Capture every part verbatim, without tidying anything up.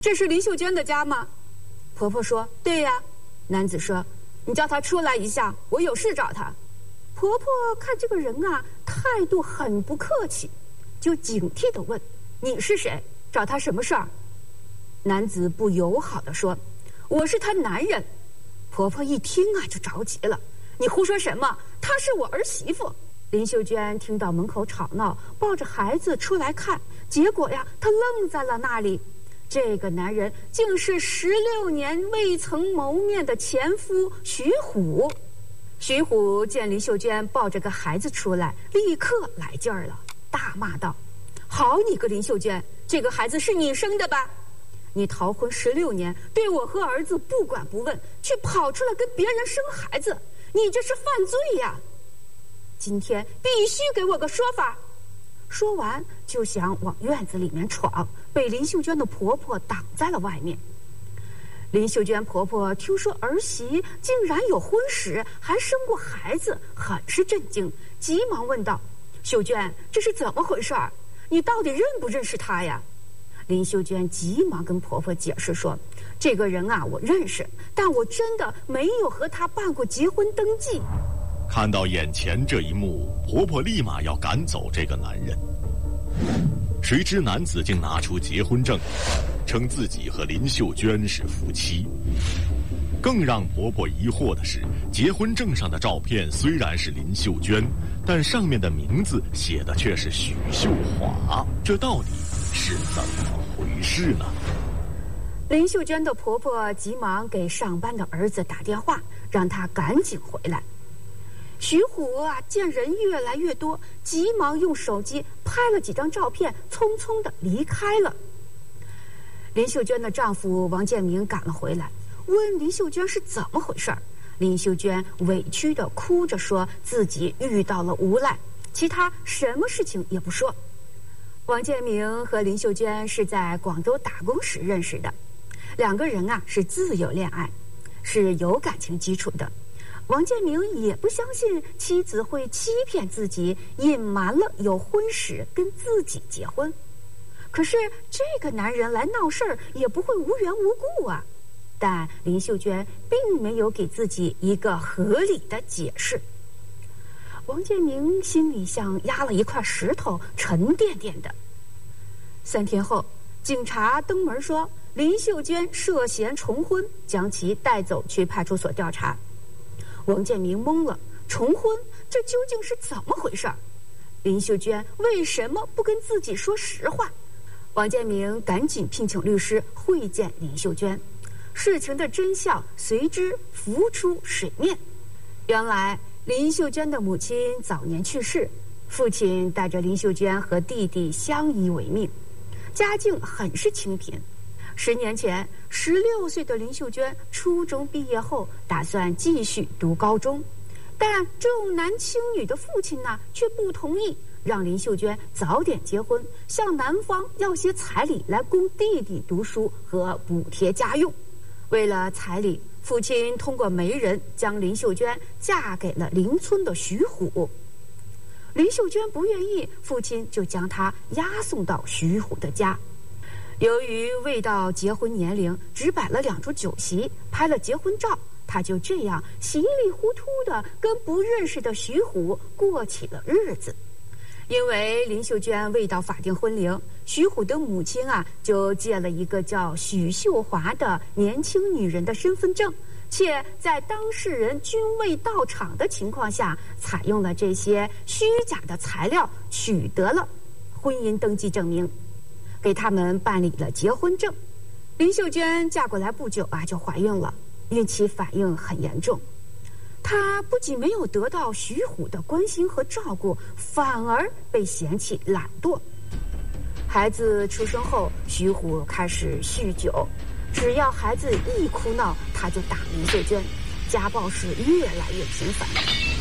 这是林秀娟的家吗？婆婆说：对呀。男子说：你叫她出来一下，我有事找她。婆婆看这个人啊，态度很不客气，就警惕地问：你是谁？找她什么事儿？男子不友好地说：我是她男人。婆婆一听啊，就着急了：你胡说什么？她是我儿媳妇。林秀娟听到门口吵闹，抱着孩子出来看，结果呀，她愣在了那里。这个男人竟是十六年未曾谋面的前夫徐虎。徐虎见林秀娟抱着个孩子出来，立刻来劲儿了，大骂道：好你个林秀娟，这个孩子是你生的吧？你逃婚十六年，对我和儿子不管不问，却跑出来跟别人生孩子，你这是犯罪呀！今天必须给我个说法。说完就想往院子里面闯，被林秀娟的婆婆挡在了外面。林秀娟婆婆听说儿媳竟然有婚史，还生过孩子，很是震惊，急忙问道：秀娟，这是怎么回事儿？你到底认不认识他呀？林秀娟急忙跟婆婆解释说：这个人啊，我认识，但我真的没有和他办过结婚登记。 看到眼前这一幕，婆婆立马要赶走这个男人。谁知男子竟拿出结婚证，称自己和林秀娟是夫妻。更让婆婆疑惑的是，结婚证上的照片虽然是林秀娟，但上面的名字写的却是许秀华，这到底是怎么回事呢？ 林秀娟的婆婆急忙给上班的儿子打电话，让他赶紧回来。徐虎啊，见人越来越多，急忙用手机拍了几张照片，匆匆地离开了。林秀娟的丈夫王建明赶了回来，问林秀娟是怎么回事儿。林秀娟委屈地哭着说自己遇到了无赖，其他什么事情也不说。王建明和林秀娟是在广州打工时认识的，两个人啊是自由恋爱，是有感情基础的。王建明也不相信妻子会欺骗自己，隐瞒了有婚史跟自己结婚。可是这个男人来闹事儿也不会无缘无故啊。但林秀娟并没有给自己一个合理的解释。王建明心里像压了一块石头，沉甸甸的。三天后，警察登门说林秀娟涉嫌重婚，将其带走去派出所调查。王建明懵了，重婚，这究竟是怎么回事？林秀娟为什么不跟自己说实话？王建明赶紧聘请律师会见林秀娟，事情的真相随之浮出水面。原来林秀娟的母亲早年去世，父亲带着林秀娟和弟弟相依为命，家境很是清贫。十年前，十六岁的林秀娟初中毕业后，打算继续读高中，但重男轻女的父亲呢，却不同意，让林秀娟早点结婚，向男方要些彩礼来供弟弟读书和补贴家用。为了彩礼，父亲通过媒人将林秀娟嫁给了邻村的徐虎。林秀娟不愿意，父亲就将她押送到徐虎的家。由于未到结婚年龄，只摆了两桌酒席，拍了结婚照，她就这样稀里糊涂地跟不认识的徐虎过起了日子。因为林秀娟未到法定婚龄，徐虎的母亲啊就借了一个叫许秀华的年轻女人的身份证，且在当事人均未到场的情况下，采用了这些虚假的材料，取得了婚姻登记证明，给他们办理了结婚证。林秀娟嫁过来不久啊，就怀孕了，孕期反应很严重。她不仅没有得到徐虎的关心和照顾，反而被嫌弃懒惰。孩子出生后，徐虎开始酗酒，只要孩子一哭闹，他就打林秀娟，家暴事越来越频繁。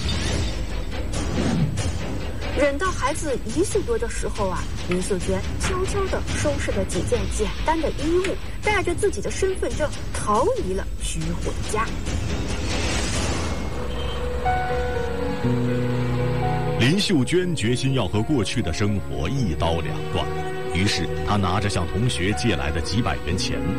忍到孩子一岁多的时候啊，林秀娟悄悄地收拾了几件简单的衣物，带着自己的身份证逃离了徐虎的家。 林秀娟决心要和过去的生活一刀两断。 于是他拿着向同学借来的几百元钱，